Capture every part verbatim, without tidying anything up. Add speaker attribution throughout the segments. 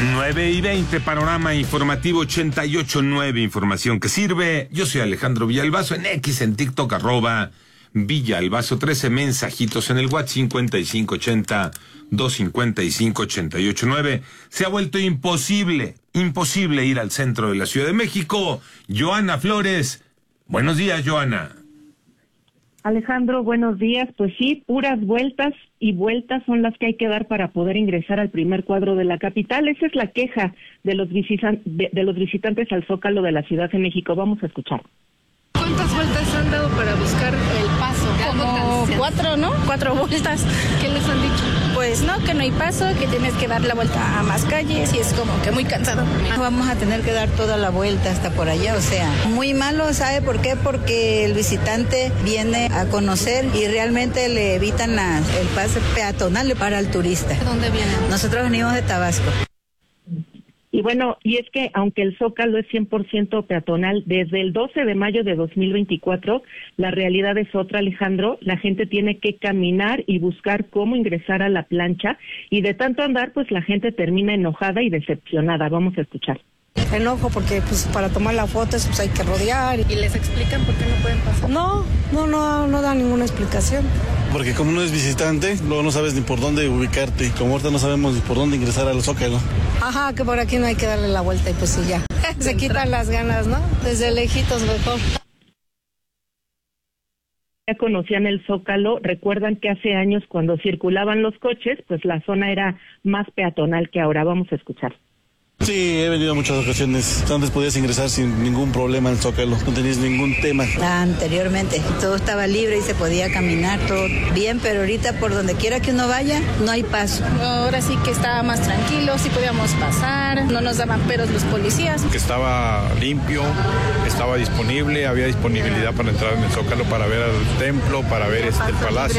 Speaker 1: nueve y veinte, panorama informativo ochenta y ocho punto nueve, información que sirve. Yo soy Alejandro Villalbazo, en X, en TikTok, arroba Villalbazo trece, mensajitos en el WhatsApp cincuenta y cinco ochenta, doscientos cincuenta y cinco, ochenta y ocho nueve. Se ha vuelto imposible, imposible ir al centro de la Ciudad de México. Joana Flores, buenos días, Joana.
Speaker 2: Alejandro, buenos días. Pues sí, puras vueltas y vueltas son las que hay que dar para poder ingresar al primer cuadro de la capital. Esa es la queja de los visitan- de, de los visitantes al Zócalo de la Ciudad de México. Vamos a escuchar.
Speaker 3: ¿Cuántas vueltas han dado para buscar el paso?
Speaker 4: Como cuatro, ¿no? Cuatro vueltas.
Speaker 3: ¿Qué les han dicho?
Speaker 4: Pues no, que no hay paso, que tienes que dar la vuelta a más calles y es como que muy cansado.
Speaker 5: Vamos a tener que dar toda la vuelta hasta por allá, o sea, muy malo, ¿sabe por qué? Porque el visitante viene a conocer y realmente le evitan la, el pase peatonal para el turista.
Speaker 3: ¿De dónde vienen?
Speaker 5: Nosotros venimos de Tabasco.
Speaker 2: Y bueno, y es que aunque el Zócalo es cien por ciento peatonal, desde el doce de mayo de dos mil veinticuatro, la realidad es otra, Alejandro. La gente tiene que caminar y buscar cómo ingresar a la plancha, y de tanto andar, pues la gente termina enojada y decepcionada. Vamos a escuchar.
Speaker 6: Enojo porque pues para tomar la foto pues hay que rodear.
Speaker 3: ¿Y les explican por qué no pueden pasar?
Speaker 6: No, no, no, no da ninguna explicación.
Speaker 7: Porque como uno es visitante, luego no sabes ni por dónde ubicarte. Como ahorita no sabemos ni por dónde ingresar al Zócalo.
Speaker 6: Ajá, que por aquí no hay que darle la vuelta y pues sí ya. Se quitan las ganas, ¿no? Desde lejitos mejor.
Speaker 2: Ya conocían el Zócalo, recuerdan que hace años cuando circulaban los coches, pues la zona era más peatonal que ahora. Vamos a escuchar.
Speaker 7: Sí, he venido a muchas ocasiones. Antes podías ingresar sin ningún problema al Zócalo, no tenías ningún tema.
Speaker 5: Anteriormente todo estaba libre y se podía caminar todo bien, pero ahorita por donde quiera que uno vaya, no hay paso.
Speaker 4: Ahora sí que estaba más tranquilo, sí podíamos pasar, no nos daban peros los policías.
Speaker 8: Que estaba limpio, estaba disponible, había disponibilidad para entrar en el Zócalo, para ver el templo, para ver este, el palacio.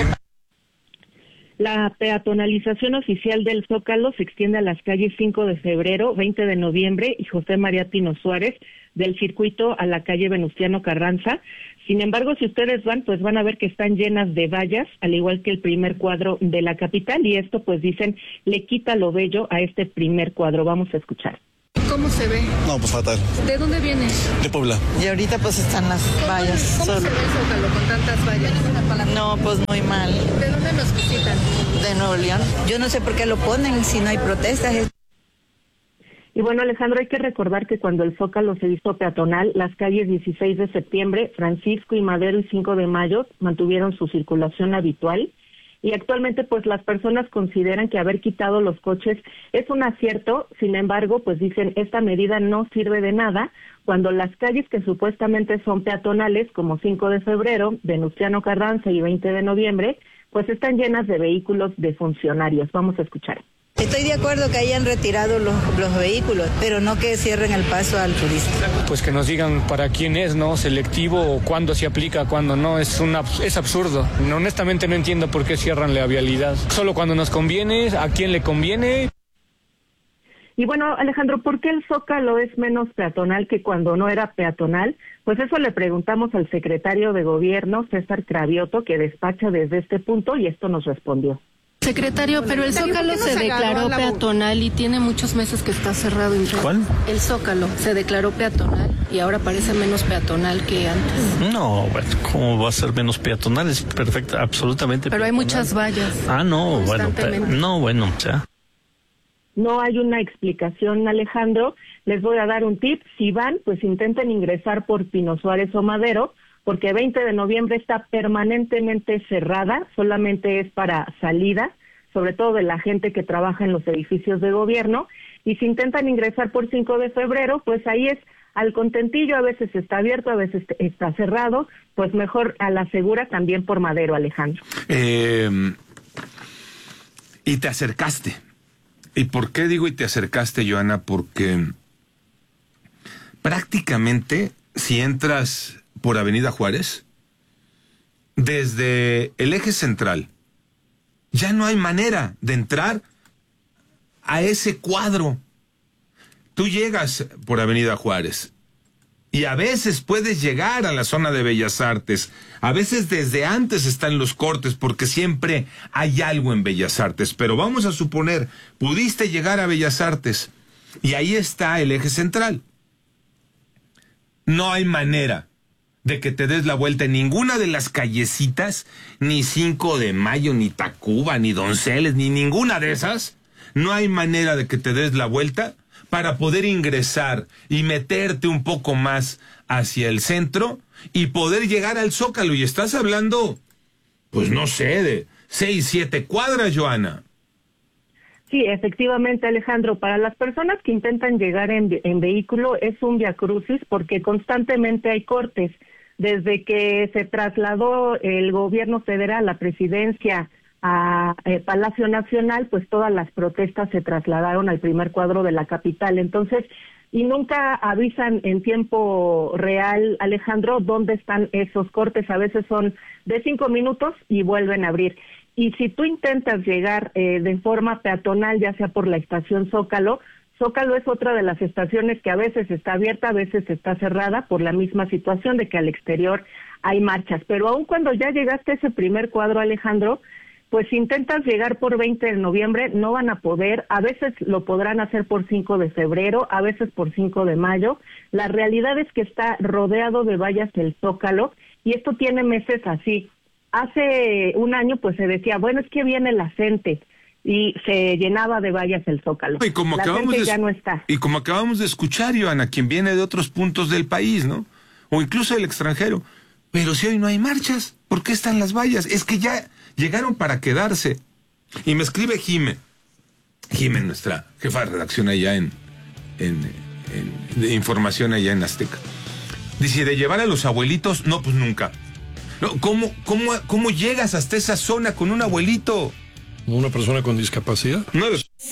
Speaker 2: La peatonalización oficial del Zócalo se extiende a las calles cinco de febrero, veinte de noviembre y José María Pino Suárez, del circuito a la calle Venustiano Carranza. Sin embargo, si ustedes van, pues van a ver que están llenas de vallas, al igual que el primer cuadro de la capital, y esto, pues dicen, le quita lo bello a este primer cuadro. Vamos a escuchar.
Speaker 3: ¿Cómo se ve?
Speaker 7: No, pues fatal.
Speaker 3: ¿De dónde viene?
Speaker 7: De Puebla.
Speaker 6: Y ahorita pues están las vallas.
Speaker 3: ¿Cómo
Speaker 6: Solo.
Speaker 3: se ve el Zócalo con tantas vallas?
Speaker 6: No, pues muy mal.
Speaker 3: ¿De dónde nos visitan?
Speaker 6: De Nuevo León.
Speaker 5: Yo no sé por qué lo ponen si no hay protestas.
Speaker 2: Y bueno, Alejandro, hay que recordar que cuando el Zócalo se hizo peatonal, las calles dieciséis de septiembre, Francisco y Madero y cinco de mayo mantuvieron su circulación habitual. Y actualmente, pues las personas consideran que haber quitado los coches es un acierto. Sin embargo, pues dicen, esta medida no sirve de nada cuando las calles que supuestamente son peatonales, como cinco de febrero, Venustiano Carranza y veinte de noviembre, pues están llenas de vehículos de funcionarios. Vamos a escuchar.
Speaker 5: Estoy de acuerdo que hayan retirado los, los vehículos, pero no que cierren el paso al turista.
Speaker 9: Pues que nos digan para quién es, ¿no? Selectivo, o cuándo se aplica, cuándo no. Es una, es absurdo. Honestamente no entiendo por qué cierran la vialidad. Solo cuando nos conviene, a quién le conviene.
Speaker 2: Y bueno, Alejandro, ¿por qué el Zócalo es menos peatonal que cuando no era peatonal? Pues eso le preguntamos al secretario de Gobierno, César Cravioto, que despacha desde este punto, y esto nos respondió.
Speaker 3: Secretario, pero el Zócalo se declaró peatonal y tiene muchos meses que está cerrado.
Speaker 10: ¿Cuál?
Speaker 3: El Zócalo se declaró peatonal y ahora parece menos peatonal que antes.
Speaker 10: No, bueno, ¿cómo va a ser menos peatonal? Es perfecta, absolutamente
Speaker 3: Pero
Speaker 10: peatonal.
Speaker 3: hay muchas vallas.
Speaker 10: Ah, no, bueno, pe- no, bueno, o sea.
Speaker 2: No hay una explicación, Alejandro. Les voy a dar un tip. Si van, pues intenten ingresar por Pino Suárez o Madero, porque veinte de noviembre está permanentemente cerrada, solamente es para salida, sobre todo de la gente que trabaja en los edificios de gobierno, y si intentan ingresar por cinco de febrero, pues ahí es al contentillo, a veces está abierto, a veces está cerrado, pues mejor a la segura también por Madero, Alejandro.
Speaker 1: Eh, y te acercaste. ¿Y por qué digo y te acercaste, Joana? Porque prácticamente si entras por Avenida Juárez, desde el eje central, ya no hay manera de entrar a ese cuadro. Tú llegas por Avenida Juárez y a veces puedes llegar a la zona de Bellas Artes, a veces desde antes están los cortes porque siempre hay algo en Bellas Artes, pero vamos a suponer, pudiste llegar a Bellas Artes Y ahí está el eje central. No hay manera de que te des la vuelta en ninguna de las callecitas, ni cinco de mayo, ni Tacuba, ni Donceles, ni ninguna de esas. No hay manera de que te des la vuelta para poder ingresar y meterte un poco más hacia el centro y poder llegar al Zócalo. Y estás hablando, pues no sé, de seis, siete cuadras, Joana.
Speaker 2: Sí, efectivamente, Alejandro. Para las personas que intentan llegar en, en vehículo es un viacrucis porque constantemente hay cortes. Desde que se trasladó el gobierno federal, la presidencia, a eh, Palacio Nacional, pues todas las protestas se trasladaron al primer cuadro de la capital. Entonces, y nunca avisan en tiempo real, Alejandro, dónde están esos cortes. A veces son de cinco minutos y vuelven a abrir. Y si tú intentas llegar eh, de forma peatonal, ya sea por la estación Zócalo, Zócalo es otra de las estaciones que a veces está abierta, a veces está cerrada por la misma situación de que al exterior hay marchas. Pero aun cuando ya llegaste a ese primer cuadro, Alejandro, pues si intentas llegar por veinte de noviembre, no van a poder. A veces lo podrán hacer por cinco de febrero, a veces por cinco de mayo. La realidad es que está rodeado de vallas el Zócalo y esto tiene meses así. Hace un año pues se decía, bueno, es que viene la gente. Y se llenaba de vallas el Zócalo.
Speaker 1: Y como
Speaker 2: la
Speaker 1: acabamos
Speaker 2: gente
Speaker 1: de,
Speaker 2: ya no está.
Speaker 1: Y como acabamos de escuchar, Joana, quien viene de otros puntos del país, ¿no? O incluso del extranjero. Pero si hoy no hay marchas, ¿por qué están las vallas? Es que ya llegaron para quedarse. Y me escribe Jime. Jime, nuestra jefa de redacción allá en, en, en de información allá en Azteca. Dice, de llevar a los abuelitos, no, pues nunca. No, ¿cómo, cómo, ¿Cómo llegas hasta esa zona con un abuelito?
Speaker 11: ¿Una persona con discapacidad?
Speaker 1: No.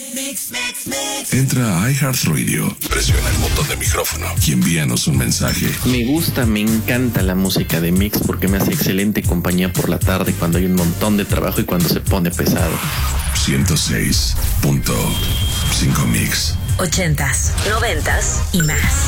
Speaker 12: Entra a iHeartRadio, presiona el botón de micrófono y envíanos un mensaje.
Speaker 13: Me gusta, me encanta la música de Mix porque me hace excelente compañía por la tarde cuando hay un montón de trabajo y cuando se pone pesado.
Speaker 12: ciento seis punto cinco Mix.
Speaker 14: Ochentas, noventas y más.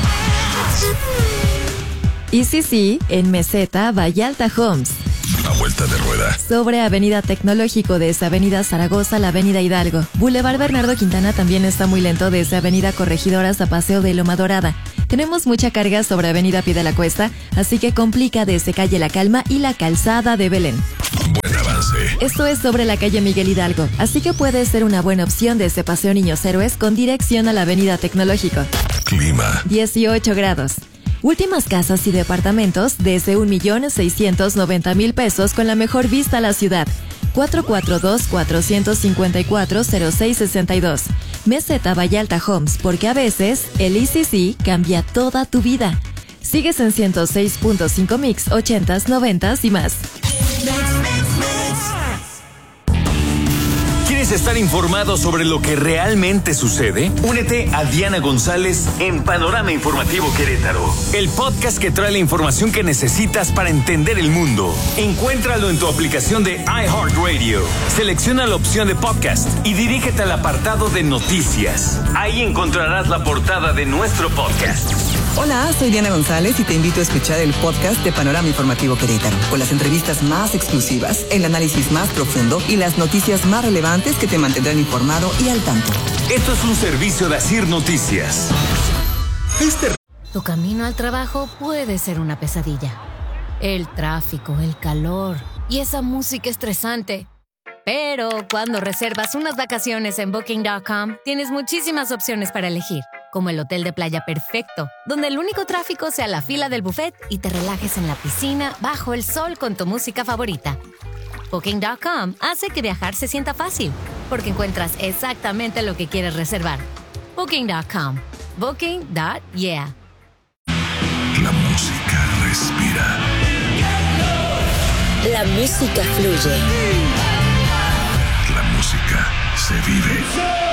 Speaker 15: Y sí, sí, en Meseta, Vallalta Homes.
Speaker 12: La vuelta de rueda.
Speaker 15: Sobre Avenida Tecnológico desde Avenida Zaragoza a la Avenida Hidalgo. Boulevard Bernardo Quintana también está muy lento desde Avenida Corregidoras a Paseo de Loma Dorada. Tenemos mucha carga sobre Avenida Pie de la Cuesta, así que complica desde Calle La Calma y la Calzada de Belén.
Speaker 12: Buen avance.
Speaker 15: Esto es sobre la calle Miguel Hidalgo, así que puede ser una buena opción desde Paseo Niños Héroes con dirección a la Avenida Tecnológico.
Speaker 12: Clima.
Speaker 15: dieciocho grados. Últimas casas y departamentos desde un millón seiscientos noventa mil pesos con la mejor vista a la ciudad. cuatro cuatro dos, cuatro cinco cuatro, cero seis seis dos. Meseta Vallalta Homes, porque a veces el E C C cambia toda tu vida. Sigues en ciento seis punto cinco Mix, ochentas, noventas y más.
Speaker 16: ¿Quieres estar informado sobre lo que realmente sucede? Únete a Diana González en Panorama Informativo Querétaro, el podcast que trae la información que necesitas para entender el mundo. Encuéntralo en tu aplicación de iHeartRadio. Selecciona la opción de podcast y dirígete al apartado de noticias. Ahí encontrarás la portada de nuestro podcast.
Speaker 17: Hola, soy Diana González y te invito a escuchar el podcast de Panorama Informativo Querétaro, con las entrevistas más exclusivas, el análisis más profundo y las noticias más relevantes que te mantendrán informado y al tanto.
Speaker 16: Esto es un servicio de Asir Noticias. Este...
Speaker 18: Tu camino al trabajo puede ser una pesadilla. El tráfico, el calor y esa música estresante. Pero cuando reservas unas vacaciones en Booking punto com, tienes muchísimas opciones para elegir, como el hotel de playa perfecto, donde el único tráfico sea la fila del buffet y te relajes en la piscina bajo el sol con tu música favorita. Booking punto com hace que viajar se sienta fácil, porque encuentras exactamente lo que quieres reservar. Booking punto com. Booking punto yeah.
Speaker 12: La música respira.
Speaker 14: La música fluye.
Speaker 12: La música se vive.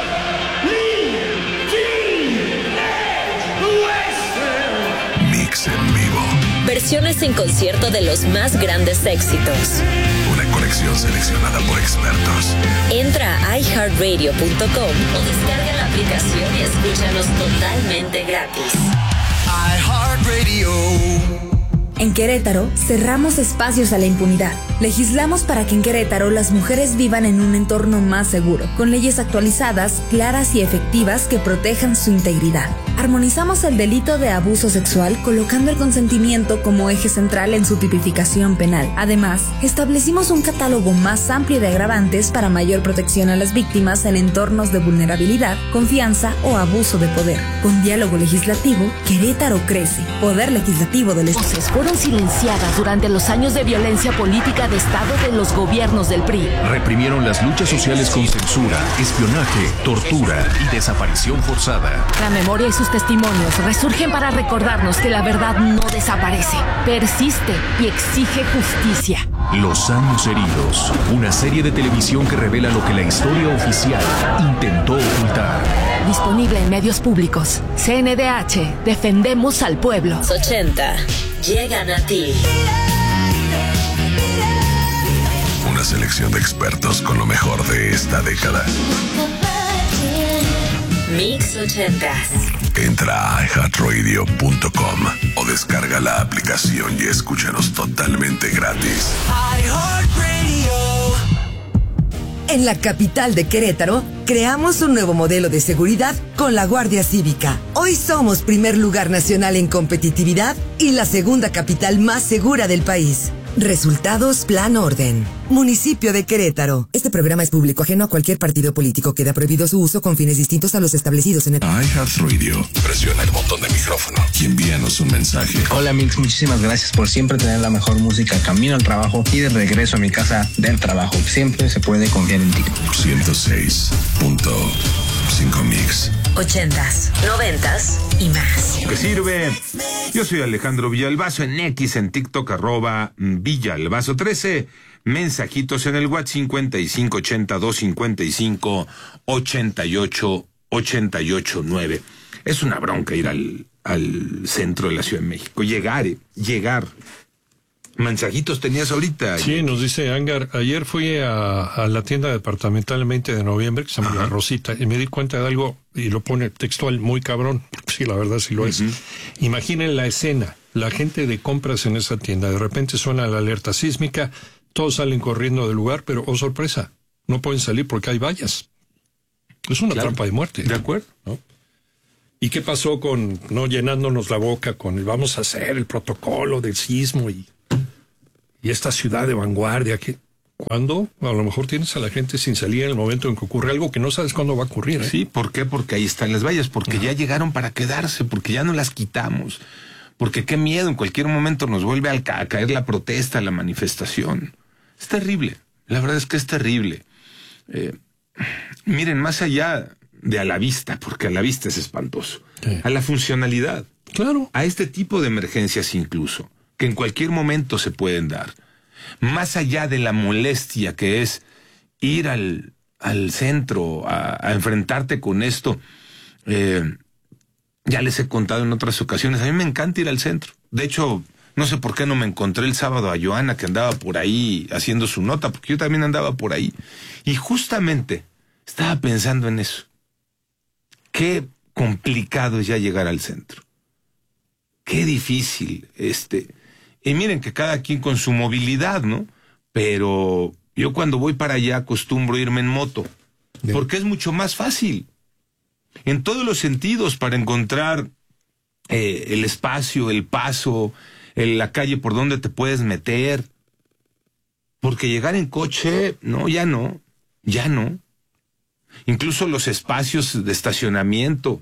Speaker 12: Mix en vivo.
Speaker 14: Versiones en concierto de los más grandes éxitos.
Speaker 12: Una colección seleccionada por expertos.
Speaker 14: Entra a i heart radio punto com o descarga la aplicación y escúchanos totalmente gratis.
Speaker 19: iHeartRadio. En Querétaro, cerramos espacios a la impunidad. Legislamos para que en Querétaro las mujeres vivan en un entorno más seguro, con leyes actualizadas, claras y efectivas que protejan su integridad. Armonizamos el delito de abuso sexual, colocando el consentimiento como eje central en su tipificación penal. Además, establecimos un catálogo más amplio de agravantes para mayor protección a las víctimas en entornos de vulnerabilidad, confianza o abuso de poder. Con diálogo legislativo, Querétaro crece. Poder legislativo del Estado.
Speaker 20: Voces fueron silenciadas durante los años de violencia política de Estado de los gobiernos del P R I.
Speaker 21: Reprimieron las luchas sociales con censura, espionaje, tortura y desaparición forzada.
Speaker 20: La memoria y sus testimonios resurgen para recordarnos que la verdad no desaparece, persiste y exige justicia.
Speaker 21: Los años heridos, una serie de televisión que revela lo que la historia oficial intentó ocultar.
Speaker 20: Disponible en medios públicos. C N D H, defendemos al pueblo.
Speaker 14: ochenta llegan a ti.
Speaker 12: Una selección de expertos con lo mejor de esta década.
Speaker 14: Mix ochentas.
Speaker 12: Entra a i heart radio punto com o descarga la aplicación y escúchanos totalmente gratis.
Speaker 22: En la capital de Querétaro, creamos un nuevo modelo de seguridad con la Guardia Cívica. Hoy somos primer lugar nacional en competitividad y la segunda capital más segura del país. Resultados Plan Orden. Municipio de Querétaro. Este programa es público ajeno a cualquier partido político. Queda prohibido su uso con fines distintos a los establecidos en el...
Speaker 12: iHeartRadio. Presiona el botón de micrófono y envíanos un mensaje.
Speaker 23: Hola Mix, muchísimas gracias por siempre tener la mejor música camino al trabajo y de regreso a mi casa del trabajo. Siempre se puede confiar en ti.
Speaker 12: ciento seis punto cinco Mix.
Speaker 14: Ochentas, noventas y más.
Speaker 1: ¿Qué sirve? Yo soy Alejandro Villalbazo en X, en TikTok, arroba Villalbazo trece. Mensajitos en el WhatsApp cincuenta y cinco ochenta dos cincuenta y cinco ochenta y ocho ochenta y ocho nueve. Es una bronca ir al, al centro de la Ciudad de México. Llegar, eh, llegar. Mensajitos tenías ahorita.
Speaker 11: Sí, nos dice Angar, ayer fui a, a la tienda departamental el veinte de noviembre, que se llama La Rosita, y me di cuenta de algo, y lo pone textual, muy cabrón, sí, la verdad sí lo uh-huh. es. Imaginen la escena, la gente de compras en esa tienda, de repente suena la alerta sísmica, todos salen corriendo del lugar, pero, oh sorpresa, no pueden salir porque hay vallas. Es una claro. trampa de muerte.
Speaker 1: De acuerdo.
Speaker 11: ¿No? ¿Y qué pasó con no llenándonos la boca con el vamos a hacer el protocolo del sismo y... Y esta ciudad de vanguardia, que ¿cuándo? A lo mejor tienes a la gente sin salir en el momento en que ocurre algo que no sabes cuándo va a ocurrir. ¿eh?
Speaker 1: Sí, ¿por qué? Porque ahí están las vallas, porque Ajá. ya llegaron para quedarse, porque ya no las quitamos, porque qué miedo, en cualquier momento nos vuelve a, ca- a caer la protesta, la manifestación. Es terrible, la verdad es que es terrible. Eh, miren, más allá de a la vista, porque a la vista es espantoso, sí. a la funcionalidad.
Speaker 11: Claro.
Speaker 1: A este tipo de emergencias incluso, que en cualquier momento se pueden dar. Más allá de la molestia que es ir al, al centro a, a enfrentarte con esto, eh, ya les he contado en otras ocasiones, a mí me encanta ir al centro. De hecho, no sé por qué no me encontré el sábado a Joana, que andaba por ahí haciendo su nota, porque yo también andaba por ahí. Y justamente estaba pensando en eso. Qué complicado es ya llegar al centro. Qué difícil, este... Y miren que cada quien con su movilidad, ¿no? Pero yo cuando voy para allá acostumbro irme en moto, Bien. porque es mucho más fácil. En todos los sentidos, para encontrar eh, el espacio, el paso, el, la calle por donde te puedes meter. Porque llegar en coche, no, ya no, ya no. Incluso los espacios de estacionamiento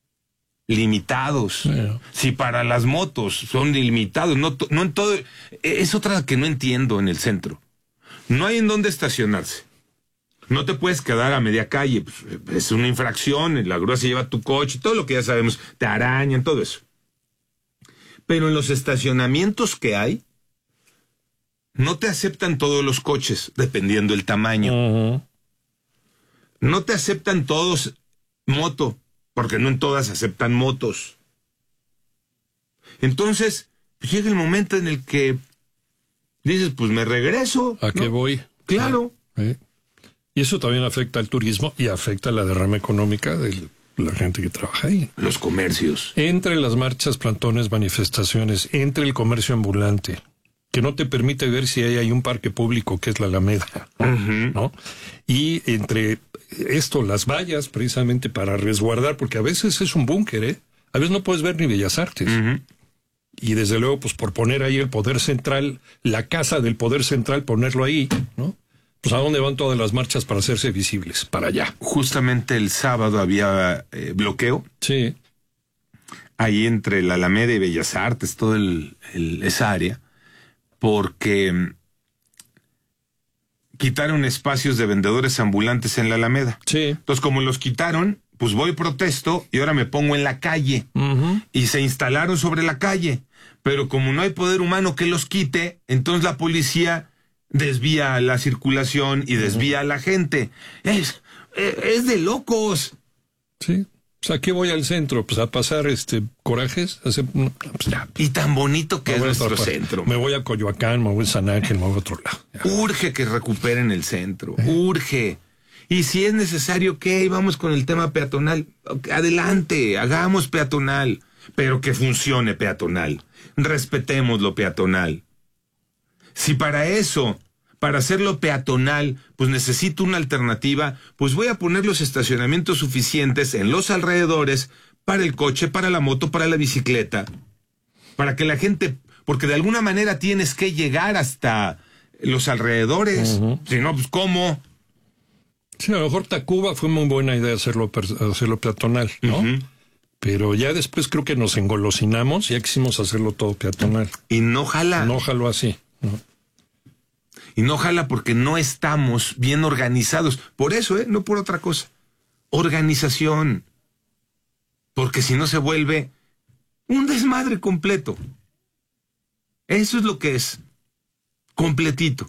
Speaker 1: limitados. Yeah. Si para las motos son limitados, no, no en todo. Es otra que no entiendo en el centro. No hay en dónde estacionarse. No te puedes quedar a media calle. Es una infracción. La grúa se lleva tu coche, todo lo que ya sabemos. Te arañan, todo eso. Pero en los estacionamientos que hay, no te aceptan todos los coches, dependiendo del tamaño. Uh-huh. No te aceptan todos moto, porque no en todas aceptan motos. Entonces, pues llega el momento en el que dices, pues me regreso.
Speaker 11: ¿A
Speaker 1: ¿no?
Speaker 11: qué voy?
Speaker 1: Claro.
Speaker 11: ¿Eh? Y eso también afecta al turismo y afecta la derrama económica del, la gente que trabaja ahí.
Speaker 1: Los comercios.
Speaker 11: Entre las marchas, plantones, manifestaciones, entre el comercio ambulante, que no te permite ver si hay, hay un parque público que es la Alameda, ¿no? Uh-huh. ¿no? Y entre esto, las vallas, precisamente para resguardar, porque a veces es un búnker, ¿eh? A veces no puedes ver ni Bellas Artes. Uh-huh. Y desde luego, pues por poner ahí el poder central, la casa del poder central, ponerlo ahí, ¿no? Pues ¿a dónde van todas las marchas para hacerse visibles? Para allá.
Speaker 1: Justamente el sábado había eh, bloqueo.
Speaker 11: Sí.
Speaker 1: Ahí entre la Alameda y Bellas Artes, toda esa área, porque quitaron espacios de vendedores ambulantes en la Alameda.
Speaker 11: Sí.
Speaker 1: Entonces, como los quitaron, pues voy, protesto, y ahora me pongo en la calle. Uh-huh. Y se instalaron sobre la calle. Pero como no hay poder humano que los quite, entonces la policía desvía la circulación y desvía a la gente. Es, es de locos.
Speaker 11: Sí. O sea, ¿qué voy al centro? Pues a pasar este corajes. A hacer, no, pues ya.
Speaker 1: Y tan bonito que es nuestro centro.
Speaker 11: Me voy a Coyoacán, me voy a San Ángel, me voy a otro lado.
Speaker 1: Ya. Urge que recuperen el centro. ¿Eh? Urge. Y si es necesario, ¿qué? Vamos con el tema peatonal. Adelante, hagamos peatonal. Pero que funcione peatonal. Respetemos lo peatonal. Si para eso, para hacerlo peatonal, pues necesito una alternativa, pues voy a poner los estacionamientos suficientes en los alrededores para el coche, para la moto, para la bicicleta. Para que la gente, porque de alguna manera tienes que llegar hasta los alrededores. Uh-huh. Si no, pues ¿cómo?
Speaker 11: Sí, a lo mejor Tacuba fue muy buena idea hacerlo, hacerlo peatonal, ¿no? Uh-huh. Pero ya después creo que nos engolosinamos y ya quisimos hacerlo todo peatonal.
Speaker 1: Y no jala.
Speaker 11: No jaló así, ¿no?
Speaker 1: Y no jala porque no estamos bien organizados. Por eso, ¿eh? No por otra cosa. Organización. Porque si no se vuelve un desmadre completo. Eso es lo que es. Completito.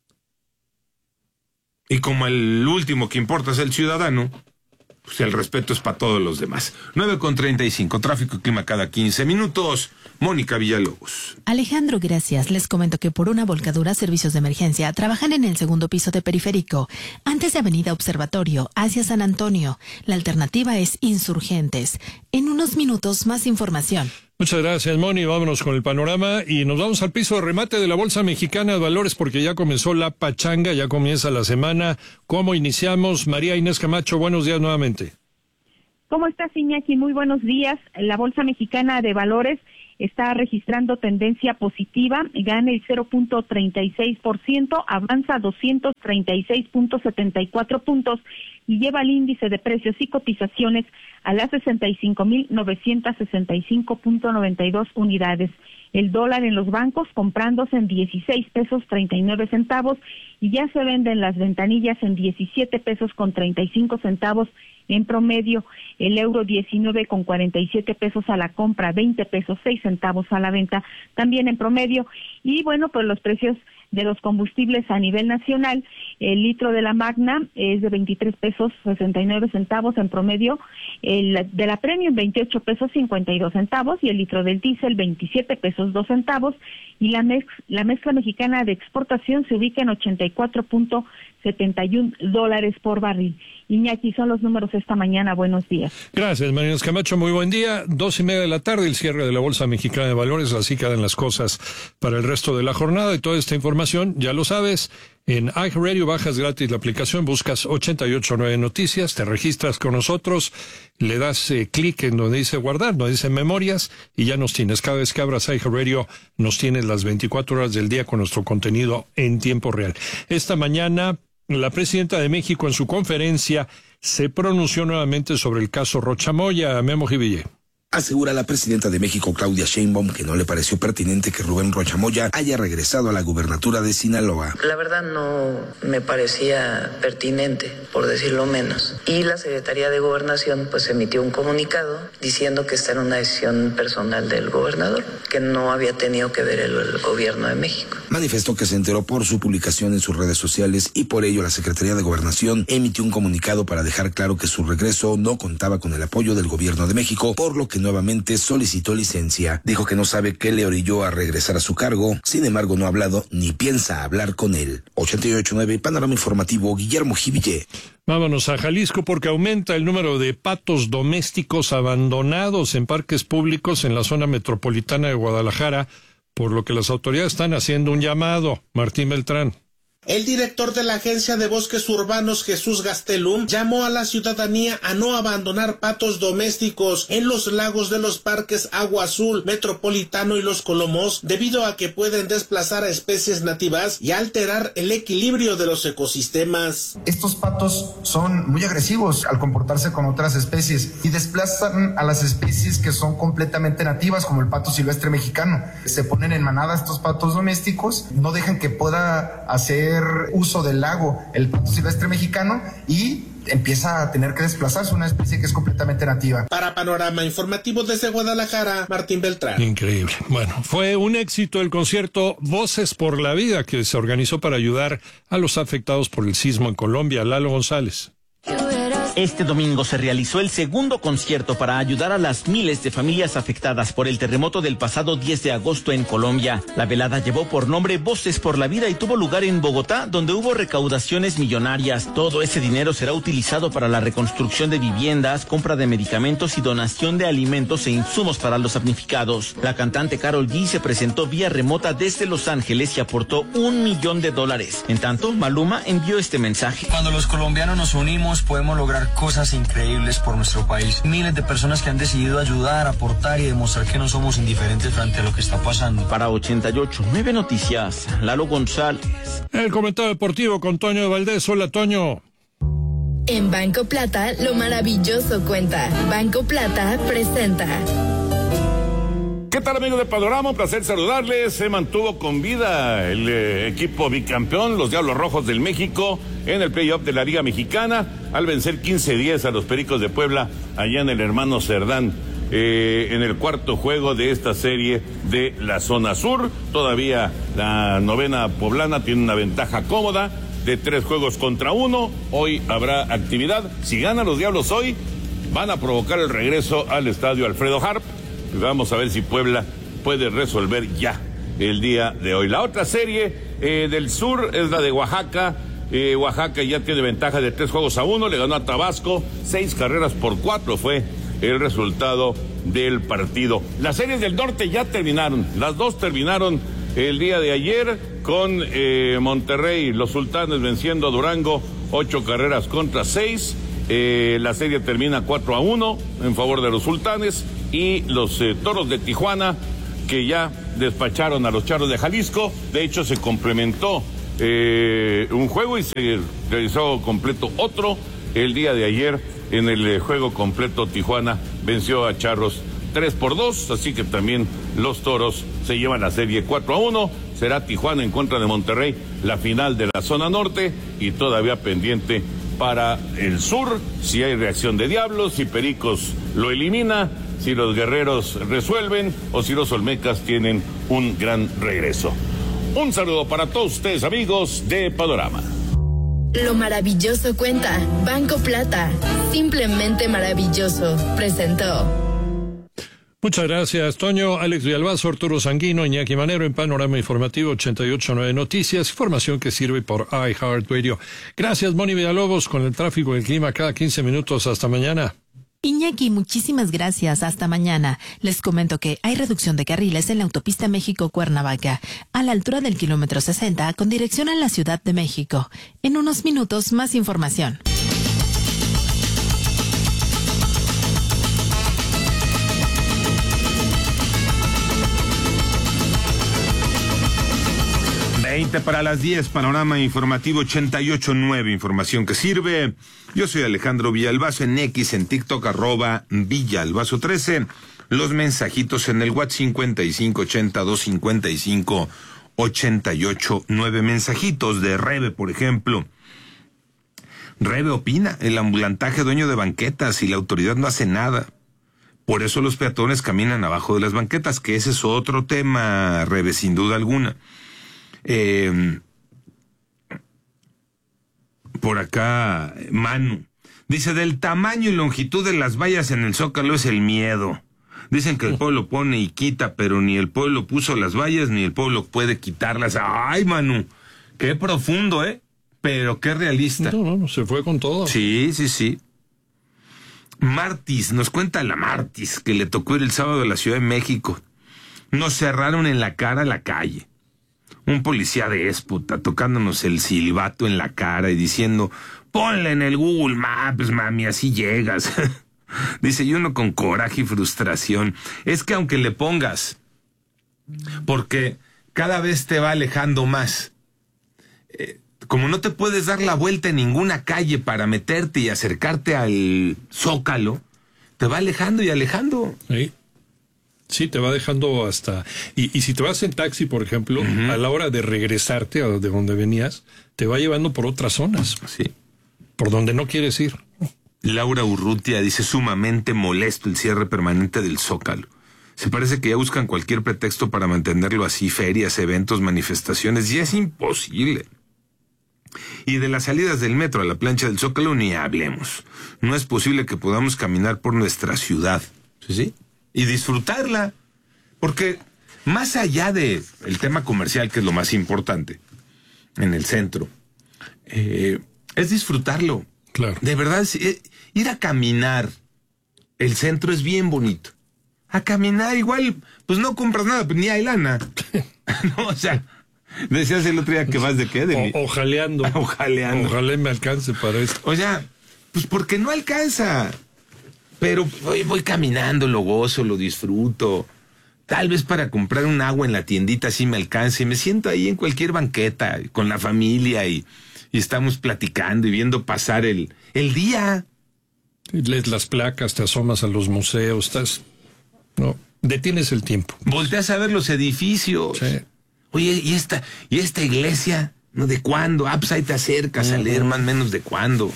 Speaker 1: Y como el último que importa es el ciudadano, pues el respeto es para todos los demás. nueve con treinta y cinco, tráfico y clima cada quince minutos. Mónica Villalobos.
Speaker 4: Alejandro, gracias. Les comento que por una volcadura, servicios de emergencia trabajan en el segundo piso de Periférico, antes de Avenida Observatorio, hacia San Antonio. La alternativa es Insurgentes. En unos minutos, más información.
Speaker 11: Muchas gracias, Moni. Vámonos con el panorama y nos vamos al piso de remate de la Bolsa Mexicana de Valores porque ya comenzó la pachanga, ya comienza la semana. ¿Cómo iniciamos? María Inés Camacho, buenos días nuevamente.
Speaker 7: ¿Cómo estás, Iñaki? Muy buenos días. La Bolsa Mexicana de Valores está registrando tendencia positiva, gana el cero punto treinta y seis por ciento, avanza doscientos treinta y seis punto setenta y cuatro puntos y lleva el índice de precios y cotizaciones a las sesenta y cinco mil novecientos sesenta y cinco punto noventa y dos unidades. El dólar en los bancos comprándose en dieciséis pesos treinta y nueve centavos y ya se venden las ventanillas en diecisiete pesos con treinta y cinco centavos en promedio. El euro diecinueve con cuarenta y siete pesos a la compra, veinte pesos seis centavos a la venta también en promedio. Y bueno, pues los precios de los combustibles a nivel nacional, el litro de la Magna es de veintitrés pesos sesenta y nueve centavos en promedio, el de la Premium veintiocho pesos cincuenta y dos centavos y el litro del diésel veintisiete pesos dos centavos y la, mez, la mezcla mexicana de exportación se ubica en ochenta y cuatro punto setenta y uno dólares por barril. Iñaki, son los números esta mañana. Buenos días.
Speaker 11: Gracias, María Inés Camacho. Muy buen día. Dos y media de la tarde, el cierre de la Bolsa Mexicana de Valores. Así quedan las cosas para el resto de la jornada. Y toda esta información, ya lo sabes, en iHeartRadio bajas gratis la aplicación, buscas ochenta y ocho punto nueve Noticias, te registras con nosotros, le das eh, clic en donde dice guardar, donde dice memorias, y ya nos tienes. Cada vez que abras iHeartRadio, nos tienes las veinticuatro horas del día con nuestro contenido en tiempo real. Esta mañana, la presidenta de México en su conferencia se pronunció nuevamente sobre el caso Rocha Moya. Memo Jiville.
Speaker 8: Asegura la presidenta de México, Claudia Sheinbaum, que no le pareció pertinente que Rubén Rocha Moya haya regresado a la gubernatura de Sinaloa.
Speaker 24: La verdad no me parecía pertinente, por decirlo menos. Y la Secretaría de Gobernación pues emitió un comunicado diciendo que esta era una decisión personal del gobernador, que no había tenido que ver el, el gobierno de México.
Speaker 8: Manifestó que se enteró por su publicación en sus redes sociales y por ello la Secretaría de Gobernación emitió un comunicado para dejar claro que su regreso no contaba con el apoyo del gobierno de México, por lo que nuevamente solicitó licencia. Dijo que no sabe qué le orilló a regresar a su cargo, sin embargo no ha hablado ni piensa hablar con él. ochenta y ocho punto nueve, Panorama Informativo, Guillermo Jiville.
Speaker 11: Vámonos a Jalisco porque aumenta el número de patos domésticos abandonados en parques públicos en la zona metropolitana de Guadalajara, por lo que las autoridades están haciendo un llamado. Martín Beltrán.
Speaker 3: El director de la Agencia de Bosques Urbanos, Jesús Gastelum, llamó a la ciudadanía a no abandonar patos domésticos en los lagos de los parques Agua Azul, Metropolitano y Los Colomos, debido a que pueden desplazar a especies nativas y alterar el equilibrio de los ecosistemas.
Speaker 5: Estos patos son muy agresivos al comportarse con otras especies y desplazan a las especies que son completamente nativas, como el pato silvestre mexicano. Se ponen en manada estos patos domésticos, no dejan que pueda hacer uso del lago el pato silvestre mexicano y empieza a tener que desplazarse una especie que es completamente nativa.
Speaker 3: Para Panorama Informativo desde Guadalajara, Martín Beltrán.
Speaker 11: Increíble. Bueno, fue un éxito el concierto Voces por la Vida que se organizó para ayudar a los afectados por el sismo en Colombia. Lalo González.
Speaker 6: Este domingo se realizó el segundo concierto para ayudar a las miles de familias afectadas por el terremoto del pasado diez de agosto en Colombia. La velada llevó por nombre Voces por la Vida y tuvo lugar en Bogotá, donde hubo recaudaciones millonarias. Todo ese dinero será utilizado para la reconstrucción de viviendas, compra de medicamentos y donación de alimentos e insumos para los damnificados. La cantante Karol G se presentó vía remota desde Los Ángeles y aportó un millón de dólares. En tanto, Maluma envió este mensaje.
Speaker 9: Cuando los colombianos nos unimos, podemos lograr cosas increíbles por nuestro país. Miles de personas que han decidido ayudar, aportar y demostrar que no somos indiferentes frente a lo que está pasando.
Speaker 6: Para ochenta y ocho punto nueve Noticias, Lalo González.
Speaker 11: El comentario deportivo con Toño de Valdés. Hola, Toño.
Speaker 25: En Banco Plata, lo maravilloso cuenta. Banco Plata presenta.
Speaker 26: ¿Qué tal, amigos de Panorama? Un placer saludarles. Se mantuvo con vida el eh, equipo bicampeón, los Diablos Rojos del México, en el playoff de la Liga Mexicana, al vencer quince diez a los Pericos de Puebla, allá en el Hermano Cerdán, eh, en el cuarto juego de esta serie de la zona sur. Todavía la novena poblana tiene una ventaja cómoda de tres juegos contra uno. Hoy habrá actividad. Si ganan los Diablos hoy, van a provocar el regreso al estadio Alfredo Harp. Vamos a ver si Puebla puede resolver ya el día de hoy. La otra serie eh, del sur es la de Oaxaca. Eh, Oaxaca ya tiene ventaja de tres juegos a uno. Le ganó a Tabasco. Seis carreras por cuatro fue el resultado del partido. Las series del norte ya terminaron. Las dos terminaron el día de ayer con eh, Monterrey, los Sultanes venciendo a Durango. Ocho carreras contra seis. Eh, la serie termina cuatro a uno en favor de los Sultanes. Y los eh, Toros de Tijuana, que ya despacharon a los Charros de Jalisco. De hecho, se complementó eh, un juego y se realizó completo otro el día de ayer. En el eh, juego completo, Tijuana venció a Charros tres por dos, así que también los Toros se llevan la serie cuatro a uno. Será Tijuana en contra de Monterrey, la final de la zona norte, y todavía pendiente para el sur, si hay reacción de Diablos, si Pericos lo elimina, si los Guerreros resuelven o si los Olmecas tienen un gran regreso. Un saludo para todos ustedes, amigos de Panorama.
Speaker 25: Lo maravilloso cuenta. Banco Plata. Simplemente maravilloso. Presentó.
Speaker 11: Muchas gracias, Toño. Alex Villalbazo, Arturo Sanguino, Iñaki Manero en Panorama Informativo ochenta y ocho punto nueve Noticias, información que sirve por iHeartRadio. Gracias, Moni Villalobos, con el tráfico y el clima cada quince minutos. Hasta mañana.
Speaker 4: Iñaki, muchísimas gracias. Hasta mañana. Les comento que hay reducción de carriles en la autopista México-Cuernavaca, a la altura del kilómetro sesenta, con dirección a la Ciudad de México. En unos minutos, más información.
Speaker 1: veinte para las diez, Panorama Informativo ochenta y ocho punto nueve, información que sirve. Yo soy Alejandro Villalbazo, en X, en TikTok, arroba Villalbazo trece. Los mensajitos en el WhatsApp cincuenta y cinco ochenta dos cincuenta y cinco ochenta y ocho nueve. Mensajitos de Rebe, por ejemplo. Rebe opina, el ambulantaje dueño de banquetas y la autoridad no hace nada. Por eso los peatones caminan abajo de las banquetas, que ese es otro tema, Rebe, sin duda alguna. Eh, por acá, Manu dice: del tamaño y longitud de las vallas en el Zócalo es el miedo. Dicen que el pueblo pone y quita, pero ni el pueblo puso las vallas, ni el pueblo puede quitarlas. ¡Ay, Manu! Qué profundo, ¿eh? Pero qué realista.
Speaker 11: No, no, se fue con todo.
Speaker 1: Sí, sí, sí. Martis, nos cuenta la Martis, que le tocó ir el sábado a la Ciudad de México. Nos cerraron en la cara la calle. Un policía déspota tocándonos el silbato en la cara y diciendo, ponle en el Google Maps, mami, así llegas. Dice, y uno con coraje y frustración. Es que aunque le pongas, porque cada vez te va alejando más. Eh, como no te puedes dar la vuelta en ninguna calle para meterte y acercarte al Zócalo, te va alejando y alejando.
Speaker 11: Sí, sí te va dejando hasta... Y, y si te vas en taxi, por ejemplo, uh-huh. a la hora de regresarte a de donde venías, te va llevando por otras zonas.
Speaker 1: Sí.
Speaker 11: Por donde no quieres ir.
Speaker 1: Laura Urrutia dice, sumamente molesto el cierre permanente del Zócalo. Se parece que ya buscan cualquier pretexto para mantenerlo así, ferias, eventos, manifestaciones, y es imposible. Y de las salidas del metro a la plancha del Zócalo ni hablemos. No es posible que podamos caminar por nuestra ciudad, ¿sí? ¿sí? Y disfrutarla. Porque más allá de el tema comercial, que es lo más importante, en el centro, eh, es disfrutarlo.
Speaker 11: Claro.
Speaker 1: De verdad, ir a caminar, el centro es bien bonito. A caminar igual, pues no compras nada, pues ni hay lana. No, o sea, decías el otro día que vas de qué? De
Speaker 11: o, ojaleando.
Speaker 1: Ojaleando.
Speaker 11: Ojalá me alcance para esto.
Speaker 1: O sea, pues porque no alcanza. Pero voy, voy caminando, lo gozo, lo disfruto. Tal vez para comprar un agua en la tiendita sí me alcance. Y me siento ahí en cualquier banqueta, con la familia y... Y estamos platicando y viendo pasar el, el día.
Speaker 11: Lees las placas, te asomas a los museos, estás... No, detienes el tiempo.
Speaker 1: Volteas a ver los edificios.
Speaker 11: Sí.
Speaker 1: Oye, ¿y esta, y esta iglesia? ¿No? ¿De cuándo? Ah, pues ahí te acercas uh-huh. a leer más o menos de cuándo.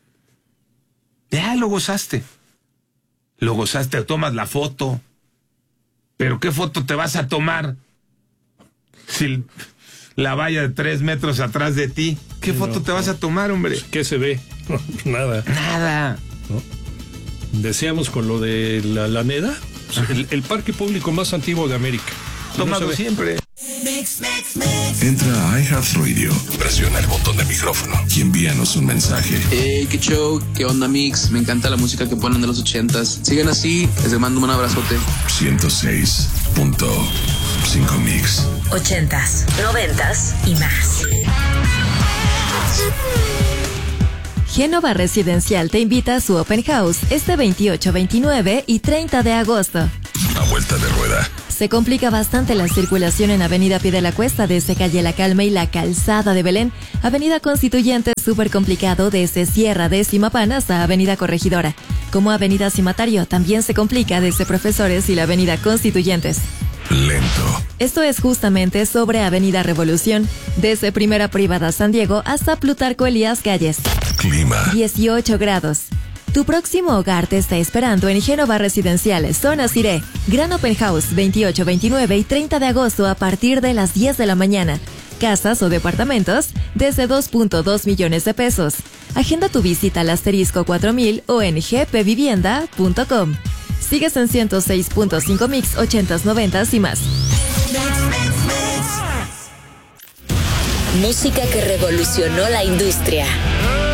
Speaker 1: Ya lo gozaste. Lo gozaste, tomas la foto. ¿Pero qué foto te vas a tomar? Si... la valla de tres metros atrás de ti. ¿Qué no, foto te vas a tomar, hombre?
Speaker 11: ¿Qué se ve? Nada.
Speaker 1: Nada.
Speaker 11: ¿No? Decíamos con lo de la Alameda, el, el parque público más antiguo de América.
Speaker 1: Tomado no siempre.
Speaker 12: Entra a iHeartRadio, presiona el botón de micrófono y envíanos un mensaje.
Speaker 2: Hey, qué show, qué onda, Mix. Me encanta la música que ponen de los ochentas. Sigan así, les mando un abrazote.
Speaker 12: ciento seis punto cinco Mix.
Speaker 14: Ochentas, noventas y más.
Speaker 10: Génova Residencial te invita a su Open House este veintiocho, veintinueve y treinta de agosto.
Speaker 12: A vuelta de rueda.
Speaker 10: Se complica bastante la circulación en Avenida Pie de la Cuesta desde Calle La Calma y la Calzada de Belén. Avenida Constituyente súper complicado desde Sierra de Simapán hasta Avenida Corregidora. Como Avenida Cimatario también se complica desde Profesores y la Avenida Constituyentes.
Speaker 12: Lento.
Speaker 10: Esto es justamente sobre Avenida Revolución, desde Primera Privada San Diego hasta Plutarco Elías Calles.
Speaker 12: Clima.
Speaker 10: dieciocho grados. Tu próximo hogar te está esperando en Génova Residencial, Zona Ciré. Gran Open House, veintiocho, veintinueve y treinta de agosto a partir de las diez de la mañana. Casas o departamentos desde dos punto dos millones de pesos. Agenda tu visita al asterisco cuatro mil o en g p vivienda punto com. Sigues en ciento seis punto cinco Mix, ochentas, noventas y más.
Speaker 14: Música que revolucionó la industria.